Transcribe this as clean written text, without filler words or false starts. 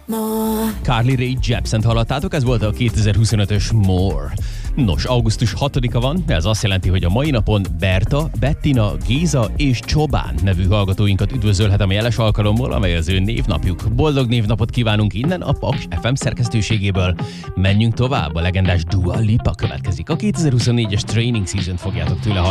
Carly Rae Jepsen-t hallottátok, ez volt a 2025-ös More. Nos, augusztus 6-a van, ez azt jelenti, hogy a mai napon Berta, Bettina, Géza és Csobán nevű hallgatóinkat üdvözölhetem a jeles alkalomból, amely az ő névnapjuk. Boldog névnapot kívánunk innen a Paks FM szerkesztőségéből. Menjünk tovább, a legendás Dua Lipa következik. A 2024-es Training Season fogjátok tőle hallani.